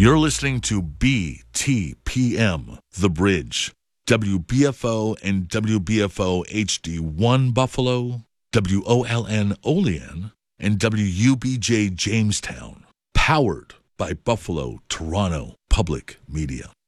You're listening to BTPM, The Bridge, WBFO and WBFO HD1 Buffalo, WOLN Olean, and WUBJ Jamestown, powered by Buffalo Toronto Public Media.